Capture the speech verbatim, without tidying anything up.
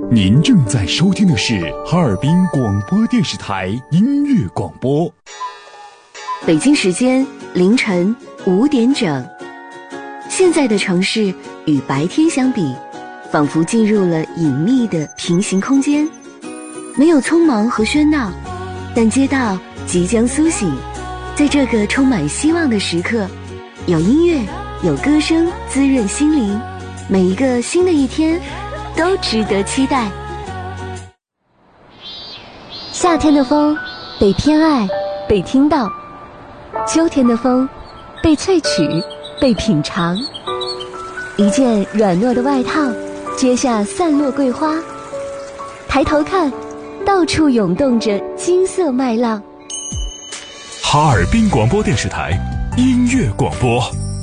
您正在收听的是哈尔滨广播电视台音乐广播。 北京时间凌晨五点整。现在的城市与白天相比，仿佛进入了隐秘的平行空间，没有匆忙和喧闹，但街道即将苏醒。在这个充满希望的时刻，有音乐，有歌声滋润心灵，每一个新的一天都值得期待。夏天的风被偏爱，被听到；秋天的风被萃取，被品尝。一件软糯的外套，接下散落桂花。抬头看，到处涌动着金色麦浪。 哈尔滨广播电视台音乐广播。